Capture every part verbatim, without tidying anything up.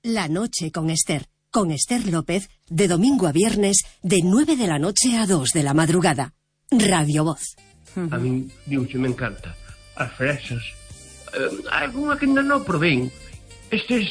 La noche con Esther. Con Esther López, de domingo a viernes, de nueve de la noche a dos de la madrugada. Radio Voz. A mí, digo, que me encanta. As fresas. Uh, alguna que ainda non probén. Estes...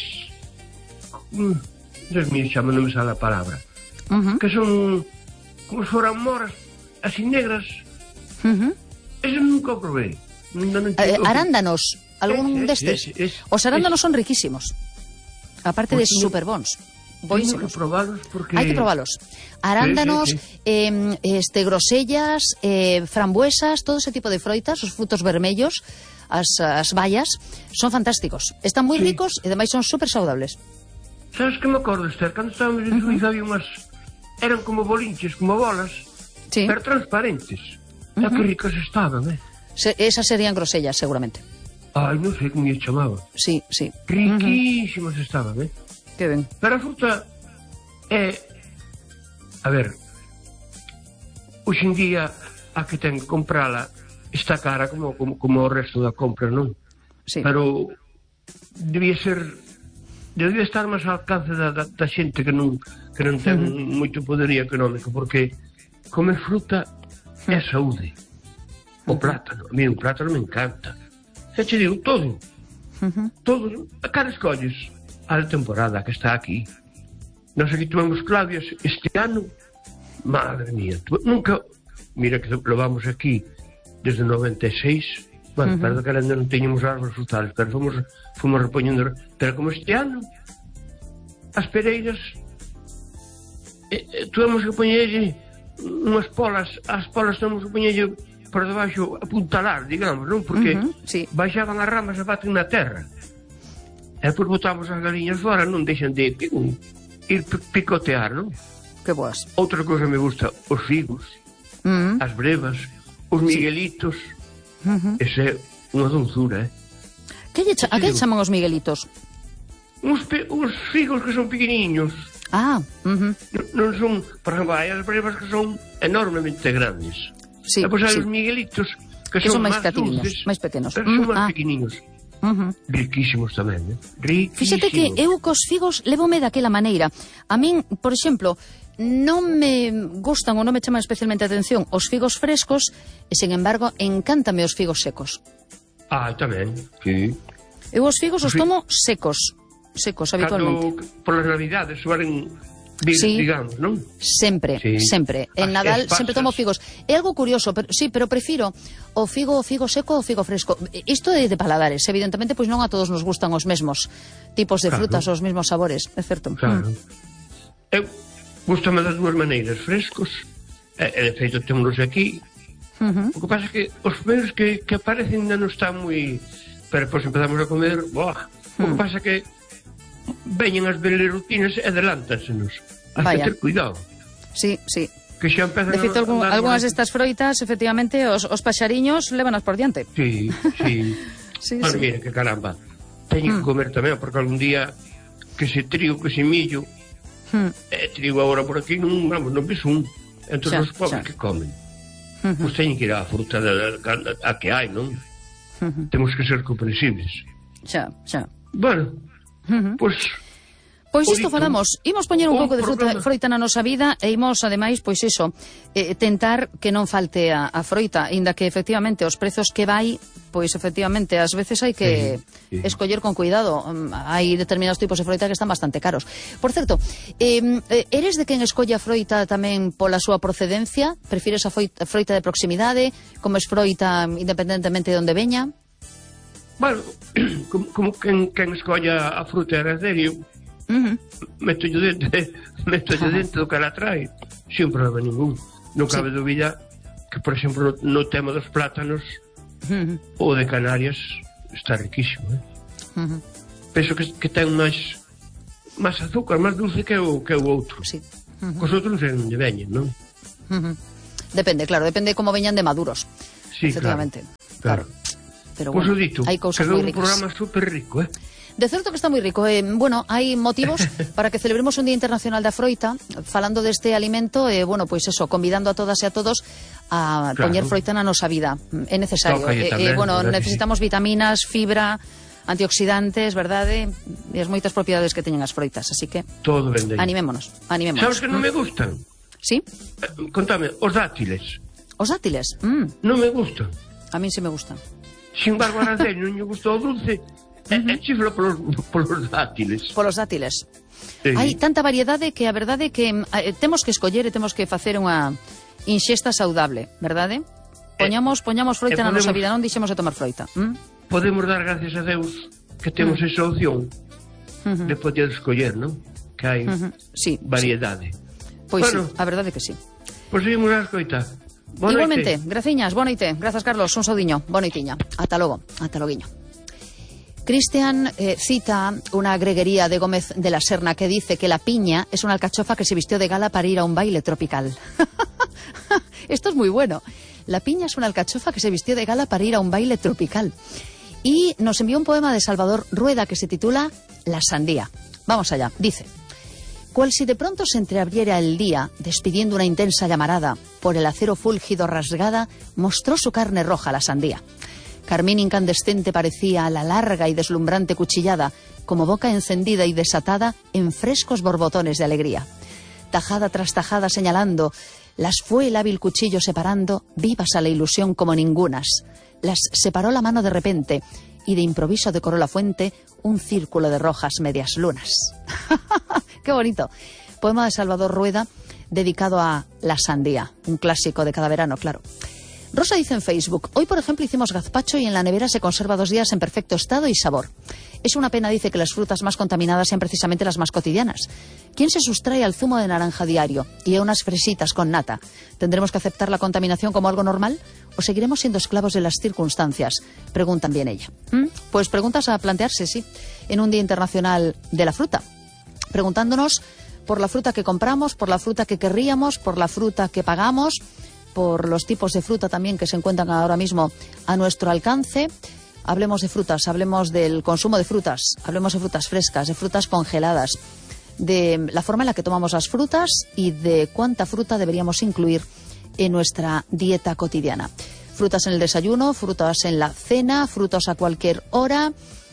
Mm, Dios mío, xa non me sale a palabra. Uh-huh. Que son... como se foran moras, así negras. Uh-huh. Eso nunca o probé. Non, non eh, arándanos, algún es, destes. Es, es, es, Os arándanos es. son riquísimos. Aparte pues de no, super bons. Tengo que probarlos porque... Hai que probarlos. Arándanos, sí, sí, sí. Eh, este, grosellas, eh, frambuesas, todo ese tipo de froitas, os frutos vermellos, as, as bayas, son fantásticos. Están moi sí. ricos e ademais son super saudables. Sabes que me acordo, Esther? Cando estábamos en Suiza uh-huh. había unhas... eran como bolinches, como bolas, sí. pero transparentes. Uh-huh. E que ricas estaban, eh? Se, esas serían grosellas, seguramente. Ai, non sei como lle chamaba. Sí, sí. Riquísimas uh-huh. estaban, eh? Que ben. Pero a fruta é... A ver... Hoxe en día, a que ten que comprala está cara como, como, como o resto da compra, non? Sí. Pero debía ser... Debía estar máis ao alcance da, da, da xente que non, que non ten uh-huh. moito poderío económico, porque comer fruta uh-huh. é saúde. O uh-huh. plátano, a mí o plátano me encanta. Xa che digo, todo. Uh-huh. Todo. A cara escolles a temporada que está aquí. Nos aquí tomamos clavias este ano. Madre mía, tu, nunca... Mira que lo vamos aquí desde noventa e seis. Bueno, uh-huh. perdón que ainda non teñamos árboles frutales, pero fomos, fomos repoñendo. Pero como este ano as pereiras eh, eh, tuvemos que poñerlle unhas polas, as polas tuvemos que poñerlle por debaixo apuntalar, digamos, non? Porque uh-huh, sí. baixaban as ramas e baten na terra. E depois botamos as galiñas fora, non deixan de um, ir picotear, non? Que boas. Outra cosa me gusta, os figos, uh-huh. as brevas, os miguelitos. Uh-huh. Ese é unha dulzura, eh? Que lle cha- a que chaman os miguelitos? Uns, pe- uns figos que son pequeniños. Ah, uh-huh. non, non son, por exemplo, hai as brevas que son enormemente grandes. Sí, e pois hai sí. os miguelitos que, que son, son máis máis dulces, máis pequenos. Pero son mm, máis ah. pequeninos. Uh-huh. Riquísimos tamén, eh? Riquísimos. Fíxate que eu cos figos levome daquela maneira. A min, por exemplo, non me gustan ou non me chaman especialmente a atención os figos frescos e, sen embargo, encántame os figos secos. Ah, tamén, sí. Eu os figos os tomo secos, secos habitualmente. Cando, por las navidades, suaren... Sí, digamos, non? Sempre, sí. sempre. En As Nadal espasas. sempre tomo figos. É algo curioso, pero sí, pero prefiro o figo o figo seco ou o figo fresco. Isto é de paladares, evidentemente, pois non a todos nos gustan os mesmos tipos de claro. frutas, os mesmos sabores, é certo? Claro. Mm. Eu gustame das dúas maneiras, frescos, e, e de feito temos aquí. Uh-huh. O que pasa é que os primeiros que, que aparecen ainda non están moi... Pero depois empezamos a comer, boa. O que pasa é que veñen as belerutinas e adelántansenos. Has que ter cuidado. Sí, sí. Que xa empezan de feito, algún, a algunhas destas froitas, efectivamente, os, os paxariños lévanas por diante. Sí, sí. sí, bueno, sí. mira, que caramba. Teño mm. que comer tamén, porque algún día que se trigo, que se millo, mm. eh, trigo agora por aquí, non, vamos, non ves un. Entón, os pobres que comen. Mm-hmm. Pois teñen que ir á fruta da, da, a que hai, non? Mm-hmm. Temos que ser comprensibles. Xa, xa. Bueno, uh-huh. pois... Pois isto falamos, imos poñer un, un pouco de fruta, froita na nosa vida e imos, ademais, pois iso, eh, tentar que non falte a, a froita, inda que efectivamente os prezos que vai, pois efectivamente, ás veces hai que sí, sí. escoller con cuidado. Hai determinados tipos de froita que están bastante caros. Por certo, eh, eres de quen escolle a froita tamén pola súa procedencia? Prefires a froita, a froita de proximidade? Comes froita independentemente de onde veña? Bueno, como, como quen, quen escolla a fruta era serio, uh-huh. meto yo dentro, meto yo dentro do que ela trae, sin problema ningún. Non cabe sí. dúbida que, por exemplo, no, no tema dos plátanos, uh-huh. o de Canarias está riquísimo, eh? Uh-huh. Penso que, que ten máis máis azúcar, máis dulce que o, que o outro. Sí. Uh-huh. Cos outros non sei onde veñen, non? Uh-huh. Depende, claro, depende como veñan de maduros. Sí, efectivamente. Claro. claro. Pero pues bueno, dito, hai cousas moi moi ricas. Un programa super rico, eh? De certo que está moi rico. Eh, bueno, hai motivos para que celebremos un Día Internacional da Froita, falando deste alimento, e, eh, bueno, pois eso, convidando a todas e a todos a claro. poñer froita na nosa vida. É necesario. Eh, eh, bueno, necesitamos vitaminas, fibra, antioxidantes, verdade? E as moitas propiedades que teñen as froitas, así que todo ben dentro. Animémonos, animémonos. Sabes que non me gustan? Sí? Eh, contame, os dátiles. Os dátiles? Mm. Non me gustan. A min sí me gustan. Sin embargo, a Araceli non lle gustou o dulce, uh -huh. e, e chifla polos, polos dátiles. Polos dátiles. Sí. Hai tanta variedade que a verdade é que eh, temos que escoller e temos que facer unha inxesta saudable, verdade? Poñamos, poñamos froita na nosa vida, non deixemos de tomar froita. ¿Mm? Podemos dar gracias a Deus que temos uh -huh. esa opción uh -huh. de poder escoller, non? Que hai uh -huh. sí, variedade. Sí. Pois bueno, sí, a verdade que sí. Pois seguimos a escoita. Boa Igualmente, noite. graciñas, boa noite. Grazas, Carlos, un saudiño, boa noitiña. Ata logo, ata loguiño. Cristian eh, cita una greguería de Gómez de la Serna que dice que la piña es una alcachofa que se vistió de gala para ir a un baile tropical. Esto es muy bueno. La piña es una alcachofa que se vistió de gala para ir a un baile tropical. Y nos envió un poema de Salvador Rueda que se titula La sandía. Vamos allá, dice: cual si de pronto se entreabriera el día, despidiendo una intensa llamarada, por el acero fúlgido rasgada, mostró su carne roja la sandía. Carmín incandescente parecía la larga y deslumbrante cuchillada, como boca encendida y desatada en frescos borbotones de alegría. Tajada tras tajada señalando, las fue el hábil cuchillo separando, vivas a la ilusión como ningunas. Las separó la mano de repente y de improviso decoró la fuente un círculo de rojas medias lunas. ¡Qué bonito! Poema de Salvador Rueda dedicado a la sandía, un clásico de cada verano, claro. Rosa dice en Facebook: hoy, por ejemplo, hicimos gazpacho y en la nevera se conserva dos días en perfecto estado y sabor. Es una pena, dice, que las frutas más contaminadas sean precisamente las más cotidianas. ¿Quién se sustrae al zumo de naranja diario y a unas fresitas con nata? ¿Tendremos que aceptar la contaminación como algo normal o seguiremos siendo esclavos de las circunstancias? Preguntan bien ella. ¿Mm? Pues preguntas a plantearse, sí, en un Día Internacional de la Fruta. Preguntándonos por la fruta que compramos, por la fruta que querríamos, por la fruta que pagamos, por los tipos de fruta también que se encuentran ahora mismo a nuestro alcance. Hablemos de frutas, hablemos del consumo de frutas, hablemos de frutas frescas, de frutas congeladas, de la forma en la que tomamos las frutas y de cuánta fruta deberíamos incluir en nuestra dieta cotidiana. Frutas en el desayuno, frutas en la cena, frutas a cualquier hora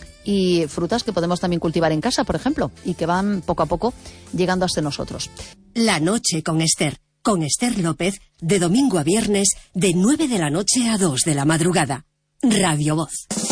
y frutas que podemos también cultivar en casa, por ejemplo, y que van poco a poco llegando hasta nosotros. La noche con Esther. Con Esther López, de domingo a viernes, de nueve de la noche a dos de la madrugada. Radio Voz.